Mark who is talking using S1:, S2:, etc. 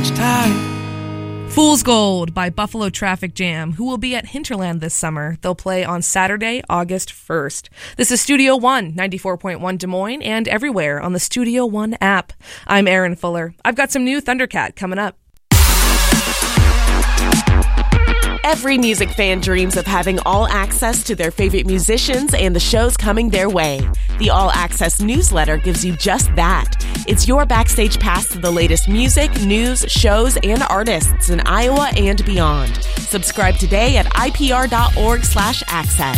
S1: each time.
S2: Fool's Gold by Buffalo Traffic Jam, who will be at Hinterland this summer. They'll play on Saturday, August 1st. This is Studio One, 94.1 Des Moines, and everywhere on the Studio One app. I'm Erin Fuller. I've got some new Thundercat coming up.
S3: Every music fan dreams of having all access to their favorite musicians and the shows coming their way. The All Access newsletter gives you just that. It's your backstage pass to the latest music, news, shows, and artists in Iowa and beyond. Subscribe today at ipr.org/access.